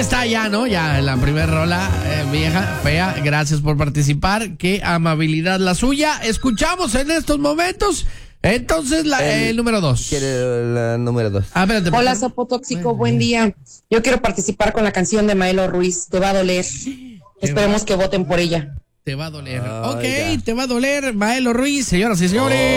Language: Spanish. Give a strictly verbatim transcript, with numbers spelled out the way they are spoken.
está ya, ¿no? Ya, la primera rola, eh, vieja, fea. Gracias por participar. Qué amabilidad la suya. Escuchamos en estos momentos. Entonces, la, el, el número dos. Quiere la número dos. Ah, espérate, Hola, espérate. Sapo Tóxico, buen día. Yo quiero participar con la canción de Maelo Ruiz, Te va a doler. Esperemos que voten por ella. Te va a doler. Ay, ok, ya. te va a doler, Maelo Ruiz, señoras y señores.